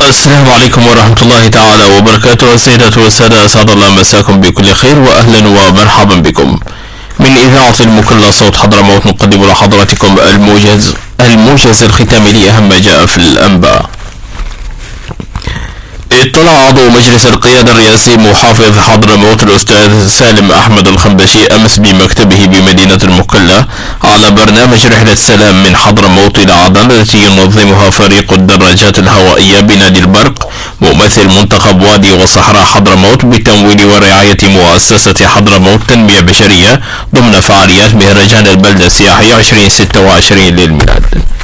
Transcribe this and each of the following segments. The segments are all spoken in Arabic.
السلام عليكم ورحمة الله تعالى وبركاته. السيدات والسادة، أسعد الله مساكم بكل خير وأهلا ومرحبا بكم من إذاعة المكلا صوت حضرموت. نقدم لحضراتكم الموجز الختامي لأهم ما جاء في الأنباء. اطلع عضو مجلس القيادة الرئاسي محافظ حضرموت الأستاذ سالم أحمد الخنبشي أمس بمكتبه بمدينة المكلا على برنامج رحلة سلام من حضرموت إلى عدن التي ينظمها فريق الدراجات الهوائية بنادي البرق ممثل منتخب وادي وصحراء حضرموت بتمويل ورعاية مؤسسة حضرموت تنمية بشرية ضمن فعاليات مهرجان البلدة السياحي 2026 للميلاد.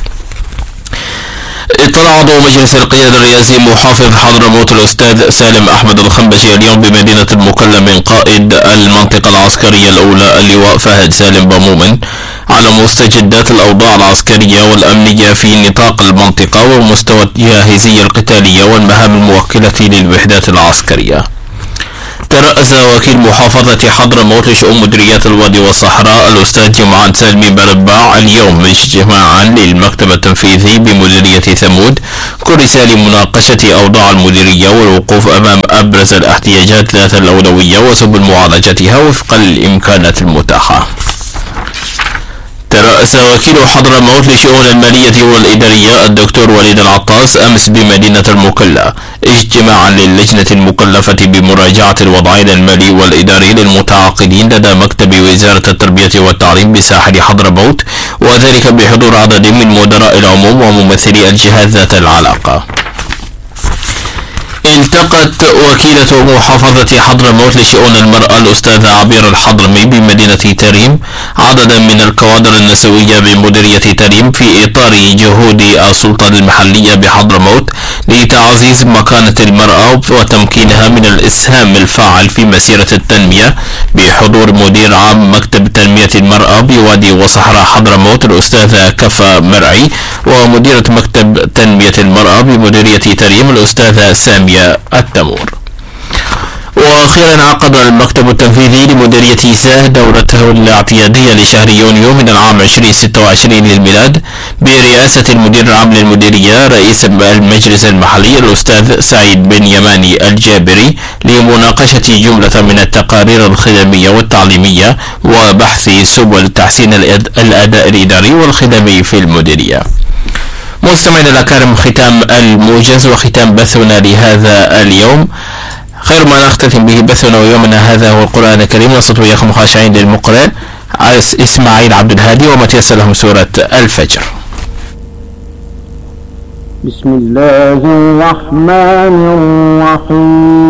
اطلع عضو مجلس القيادة الرئاسي محافظ حضرموت الأستاذ سالم أحمد الخنبشي اليوم بمدينة المكلا من قائد المنطقة العسكرية الأولى اللواء فهد سالم بمومن على مستجدات الأوضاع العسكرية والأمنية في نطاق المنطقة ومستوى الجاهزية القتالية والمهام الموكلة للوحدات العسكرية. ترأس وكيل محافظة حضرموت لشؤون مديريات الوادي والصحراء الأستاذ جمعان سلمي برباع اليوم اجتماعا للمكتب التنفيذي بمديرية ثمود كرسا لمناقشة أوضاع المديرية والوقوف أمام أبرز الاحتياجات ذات الأولوية وسبل معالجتها وفق الإمكانات المتاحة. ترأس وكيل حضرموت لشؤون المالية والإدارية الدكتور وليد العطاس أمس بمدينة المكلا اجتماعا للجنة المكلفة بمراجعة الوضعين المالي والإداري للمتعاقدين لدى مكتب وزارة التربية والتعليم بساحل حضرموت، وذلك بحضور عدد من مدراء العموم وممثلي الجهات ذات العلاقة. التقت وكيلة محافظة حضرموت لشؤون المرأة الأستاذة عبير الحضرمي بمدينة تريم عددا من الكوادر النسوية بمديرية تريم في إطار جهود السلطة المحلية بحضرموت لتعزيز مكانة المرأة وتمكينها من الإسهام الفاعل في مسيرة التنمية، بحضور مدير عام مكتب تنمية المرأة بوادي وصحراء حضرموت الأستاذة كفا مرعي ومديرة مكتب تنمية المرأة بمديرية تريم الأستاذة سامية التمور. وأخيرا عقد المكتب التنفيذي لمديرية ساه دورته الاعتيادية لشهر يونيو من العام 2026 للميلاد برئاسة المدير العام للمديرية رئيس المجلس المحلي الأستاذ سعيد بن يماني الجابري لمناقشة جملة من التقارير الخدمية والتعليمية وبحث سبل تحسين الأداء الإداري والخدمي في المديرية. مستمعينا الأكارم، ختام الموجز وختام بثنا لهذا اليوم. خير ما نختتم به بثنا ويومنا هذا هو القرآن الكريم، وصلت وياكم خاشعين للمقرئ إسماعيل عبد الهادي وما تيسر لهم سورة الفجر. بسم الله الرحمن الرحيم.